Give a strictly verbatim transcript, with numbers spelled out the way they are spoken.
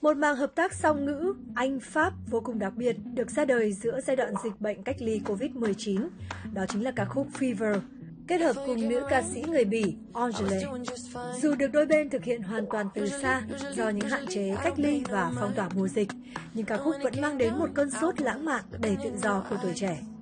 Một mảng hợp tác song ngữ Anh-Pháp vô cùng đặc biệt được ra đời giữa giai đoạn dịch bệnh cách ly covid mười chín. Đó chính là ca khúc Fever, kết hợp cùng nữ ca sĩ người Bỉ Angèle. Dù được đôi bên thực hiện hoàn toàn từ xa do những hạn chế cách ly và phong tỏa mùa dịch, nhưng ca khúc vẫn mang đến một cơn sốt lãng mạn đầy tự do của tuổi trẻ.